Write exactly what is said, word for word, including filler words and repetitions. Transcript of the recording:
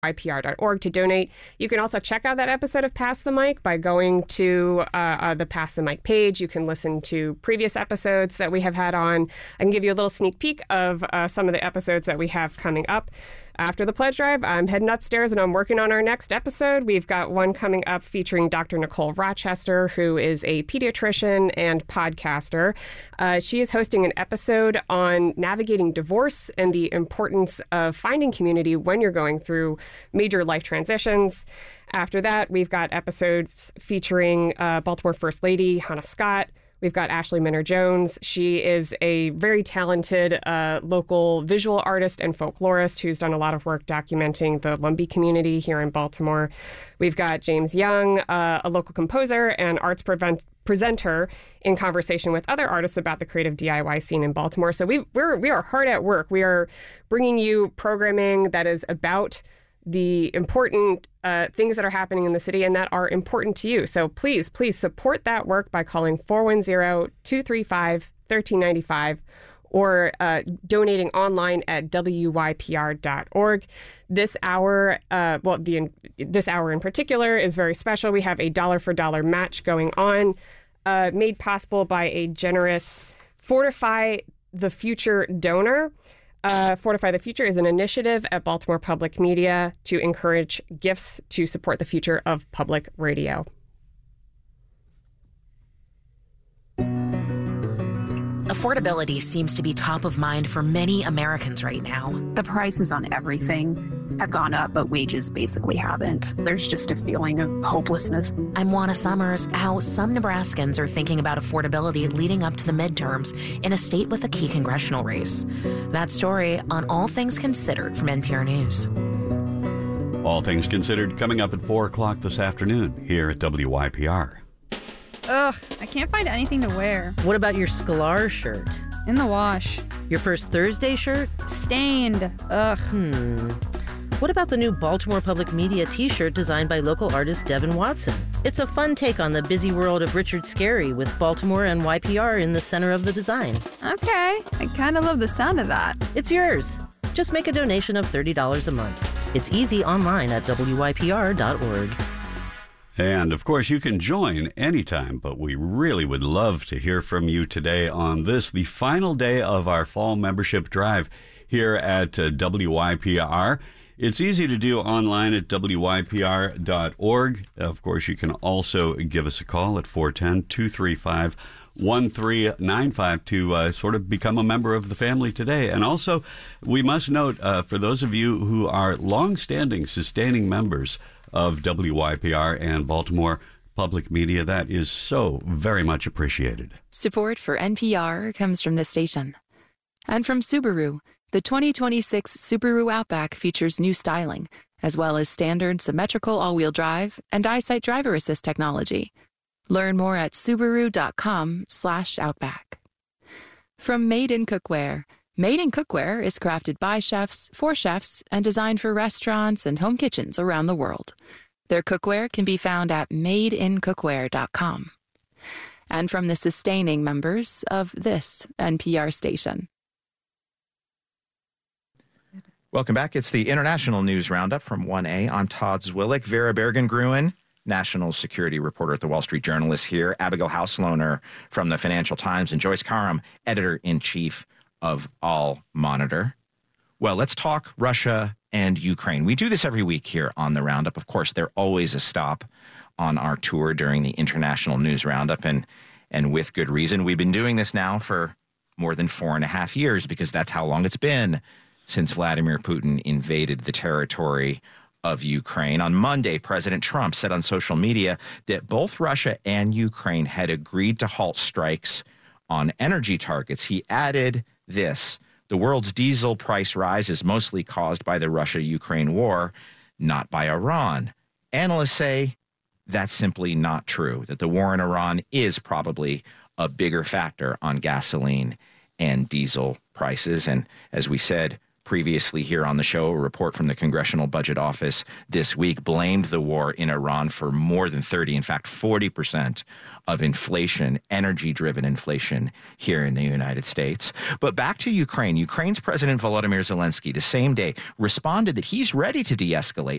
Y P R dot org to donate. You can also check out that episode of Pass the Mic by going to uh, uh, the Pass the Mic page. You can listen to previous episodes that we have had on. I can give you a little sneak peek of uh, some of the episodes that we have coming up. After the pledge drive, I'm heading upstairs and I'm working on our next episode. We've got one coming up featuring Doctor Nicole Rochester, who is a pediatrician and podcaster. Uh, she is hosting an episode on navigating divorce and the importance of finding community when you're going through major life transitions. After that, we've got episodes featuring uh, Baltimore First Lady Hannah Scott. We've got Ashley Minner-Jones. She is a very talented uh, local visual artist and folklorist who's done a lot of work documenting the Lumbee community here in Baltimore. We've got James Young, uh, a local composer and arts prevent- presenter in conversation with other artists about the creative D I Y scene in Baltimore. So we we're we are hard at work. We are bringing you programming that is about the important uh, things that are happening in the city and that are important to you. So please, please support that work by calling four one zero, two three five, one three nine five or uh, donating online at W Y P R dot org. This hour, uh, well, the this hour in particular is very special. We have a dollar for dollar match going on, uh, made possible by a generous Fortify the Future donor. Uh, Fortify the Future is an initiative at Baltimore Public Media to encourage gifts to support the future of public radio. Affordability seems to be top of mind for many Americans right now. The prices on everything have gone up, but wages basically haven't. There's just a feeling of hopelessness. I'm Juana Summers. How some Nebraskans are thinking about affordability leading up to the midterms in a state with a key congressional race. That story on All Things Considered from N P R News. All Things Considered coming up at four o'clock this afternoon here at W Y P R. Ugh, I can't find anything to wear. What about your Sklar shirt? In the wash. Your First Thursday shirt? Stained. Ugh. Hmm. What about the new Baltimore Public Media t-shirt designed by local artist Devin Watson? It's a fun take on the busy world of Richard Scarry with Baltimore and Y P R in the center of the design. Okay, I kind of love the sound of that. It's yours. Just make a donation of thirty dollars a month. It's easy online at W Y P R dot org. And, of course, you can join anytime, but we really would love to hear from you today on this, the final day of our fall membership drive here at uh, W Y P R. It's easy to do online at W Y P R dot org. Of course, you can also give us a call at four one zero, two three five, one three nine five to uh, sort of become a member of the family today. And also, we must note, uh, for those of you who are long-standing, sustaining members of W Y P R and Baltimore Public Media, that is so very much appreciated. Support for N P R comes from this station. And from Subaru, the twenty twenty-six Subaru Outback features new styling, as well as standard symmetrical all-wheel drive and EyeSight driver assist technology. Learn more at Subaru dot com slash Outback. From Made in Cookware. Made in Cookware is crafted by chefs, for chefs, and designed for restaurants and home kitchens around the world. Their cookware can be found at made in cookware dot com. And from the sustaining members of this N P R station. Welcome back. It's the International News Roundup from one A. I'm Todd Zwillich. Vera Bergen-Gruen, national security reporter at the Wall Street Journal, is here. Abigail Hauslohner from the Financial Times, and Joyce Karam, editor-in-chief of All Monitor. Well, let's talk Russia and Ukraine. We do this every week here on the Roundup. Of course, they're always a stop on our tour during the International News Roundup, and and with good reason. We've been doing this now for more than four and a half years because that's how long it's been since Vladimir Putin invaded the territory of Ukraine. On Monday, President Trump said on social media that both Russia and Ukraine had agreed to halt strikes on energy targets. He added this: the world's diesel price rise is mostly caused by the Russia-Ukraine war, not by Iran. Analysts say that's simply not true, that the war in Iran is probably a bigger factor on gasoline and diesel prices. And as we said previously here on the show, a report from the Congressional Budget Office this week blamed the war in Iran for more than thirty, in fact, forty percent of inflation, energy-driven inflation here in the United States. But back to Ukraine. Ukraine's President Volodymyr Zelensky, the same day, responded that he's ready to de-escalate